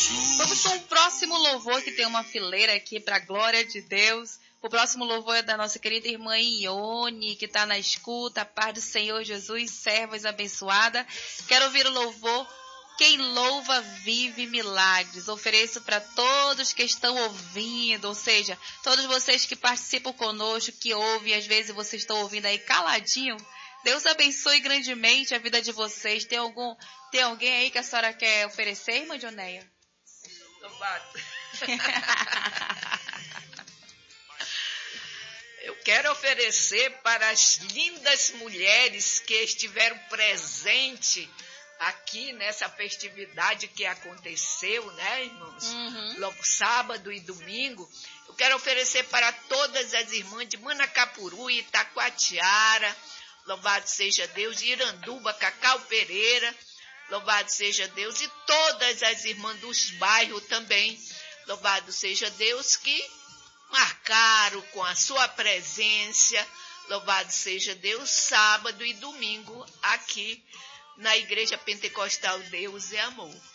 Vamos com o próximo louvor, que tem uma fileira aqui para a glória de Deus. O próximo louvor é da nossa querida irmã Ione, que está na escuta. A paz do Senhor Jesus, servas abençoada. Quero ouvir o louvor Quem Louva Vive Milagres. Ofereço para todos que estão ouvindo, ou seja, todos vocês que participam conosco, que ouvem, às vezes vocês estão ouvindo aí caladinho. Deus abençoe grandemente a vida de vocês. Tem alguém aí que a senhora quer oferecer, irmã Dioneia? Eu quero oferecer para as lindas mulheres que estiveram presentes aqui nessa festividade que aconteceu, né, irmãos? Logo sábado e domingo. Eu quero oferecer para todas as irmãs de Manacapuru, Itacoatiara, louvado seja Deus, de Iranduba, Cacau Pereira, louvado seja Deus, e todas as irmãs dos bairros também, louvado seja Deus, que marcaram com a sua presença, louvado seja Deus, sábado e domingo aqui na Igreja Pentecostal Deus e Amor.